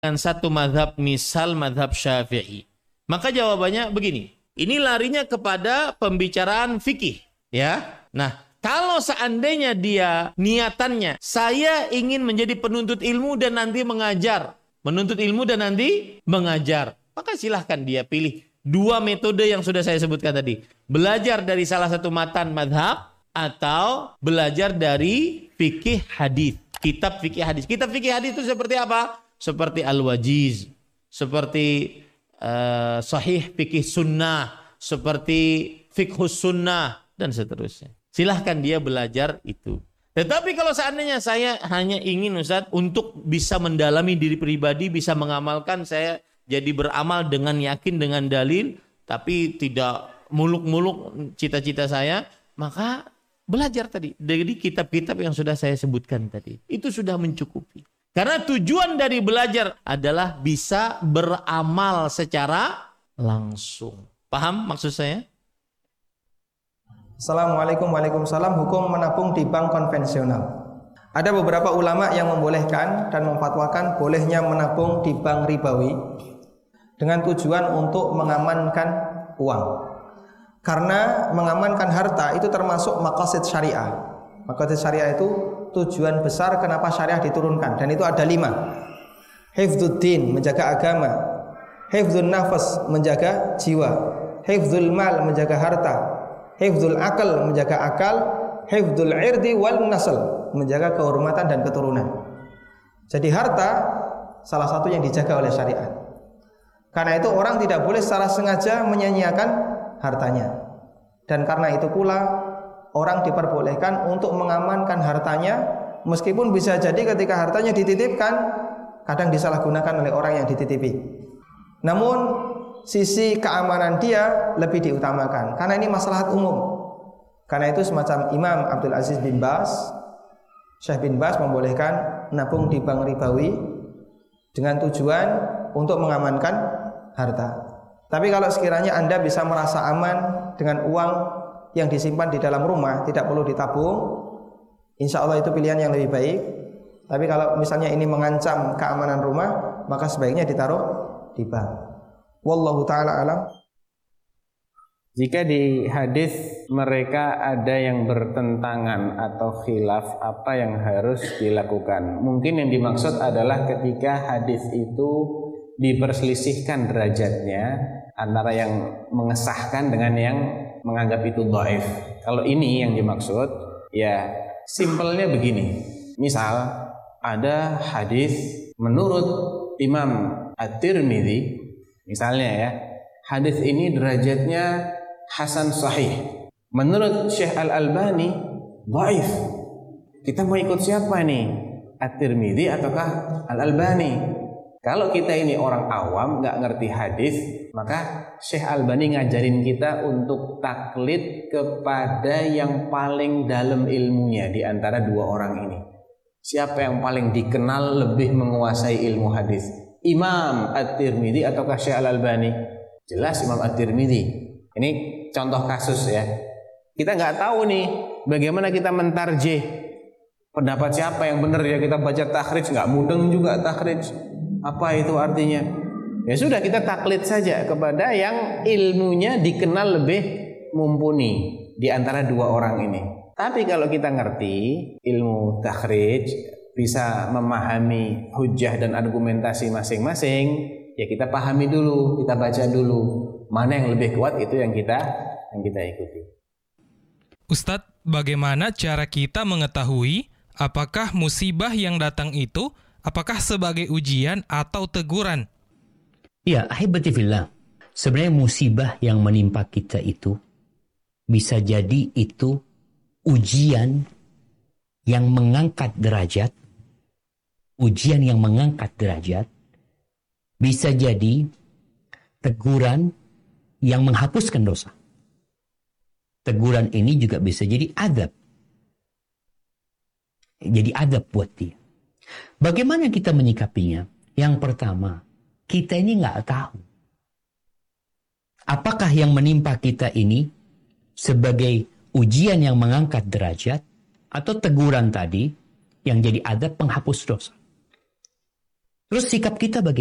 dengan satu madhab, misal madhab Syafi'i? Maka jawabannya begini. Ini larinya kepada pembicaraan fikih, ya. Nah, kalau seandainya dia niatannya, saya ingin menjadi penuntut ilmu dan nanti mengajar. Menuntut ilmu dan nanti mengajar. Maka silahkan dia pilih dua metode yang sudah saya sebutkan tadi. Belajar dari salah satu matan madhab atau belajar dari fikih hadis. Kitab fikih hadis. Kitab fikih hadis itu seperti apa? Seperti Al-Wajiz, seperti Sahih Fikih Sunnah, seperti Fiqhus Sunnah, dan seterusnya. Silahkan dia belajar itu. Tetapi kalau seandainya saya hanya ingin Ustaz untuk bisa mendalami diri pribadi, bisa mengamalkan, saya jadi beramal dengan yakin, dengan dalil, tapi tidak muluk-muluk cita-cita saya, maka belajar tadi dari kitab-kitab yang sudah saya sebutkan tadi. Itu sudah mencukupi. Karena tujuan dari belajar adalah bisa beramal secara langsung. Paham maksud saya? Assalamualaikum. Waalaikumsalam. Hukum menabung di bank konvensional. Ada beberapa ulama yang membolehkan dan memfatwakan bolehnya menabung di bank ribawi dengan tujuan untuk mengamankan uang. Karena mengamankan harta itu termasuk maqasid syariah. Maqasid syariah itu tujuan besar kenapa syariah diturunkan, dan itu ada 5. Hifdzuddin, menjaga agama. Hifdzun nafas, menjaga jiwa. Hifdzul mal, menjaga harta. Hifdzul akal, menjaga akal. Hifdzul irdi wal nasl, menjaga kehormatan dan keturunan. Jadi harta salah satu yang dijaga oleh syariat. Karena itu orang tidak boleh secara sengaja menyia-nyiakan hartanya. Dan karena itu pula orang diperbolehkan untuk mengamankan hartanya, meskipun bisa jadi ketika hartanya dititipkan kadang disalahgunakan oleh orang yang dititipi. Namun sisi keamanan dia lebih diutamakan karena ini maslahat umum. Karena itu semacam Imam Abdul Aziz bin Baz, Syekh bin Baz membolehkan nabung di bank ribawi dengan tujuan untuk mengamankan harta. Tapi kalau sekiranya Anda bisa merasa aman dengan uang yang disimpan di dalam rumah, tidak perlu ditabung, insya Allah itu pilihan yang lebih baik. Tapi kalau misalnya ini mengancam keamanan rumah, maka sebaiknya ditaruh di bank. Wallahu ta'ala alam. Jika di hadis mereka ada yang bertentangan atau khilaf, apa yang harus dilakukan? Mungkin yang dimaksud adalah ketika hadis itu diperselisihkan derajatnya antara yang mengesahkan dengan yang menganggap itu dhaif. Kalau ini yang dimaksud, ya simpelnya begini. Misal ada hadis menurut Imam At-Tirmidzi, misalnya ya, hadis ini derajatnya hasan sahih. Menurut Syekh Al-Albani dhaif. Kita mau ikut siapa nih? At-Tirmidzi ataukah Al-Albani? Kalau kita ini orang awam, nggak ngerti hadis, maka Syekh Albani ngajarin kita untuk taklid kepada yang paling dalam ilmunya di antara dua orang ini. Siapa yang paling dikenal lebih menguasai ilmu hadis? Imam At-Tirmidzi ataukah Syekh Al-Albani? Jelas Imam At-Tirmidzi. Ini contoh kasus ya. Kita nggak tahu nih bagaimana kita mentarjih pendapat siapa yang benar ya. Kita baca takhrij, nggak mudeng juga takhrij. Apa itu artinya? Ya sudah, kita taklid saja kepada yang ilmunya dikenal lebih mumpuni di antara dua orang ini. Tapi kalau kita ngerti ilmu takhrij, bisa memahami hujjah dan argumentasi masing-masing, ya kita pahami dulu, kita baca dulu. Mana yang lebih kuat itu yang kita ikuti. Ustadz, bagaimana cara kita mengetahui apakah musibah yang datang itu apakah sebagai ujian atau teguran? Ya, ahibati fillah. Sebenarnya musibah yang menimpa kita itu bisa jadi itu ujian yang mengangkat derajat. Ujian yang mengangkat derajat. Bisa jadi teguran yang menghapuskan dosa. Teguran ini juga bisa jadi adab. Jadi adab buat dia. Bagaimana kita menyikapinya? Yang pertama, kita ini nggak tahu. Apakah yang menimpa kita ini sebagai ujian yang mengangkat derajat atau teguran tadi yang jadi adab penghapus dosa? Terus sikap kita bagaimana?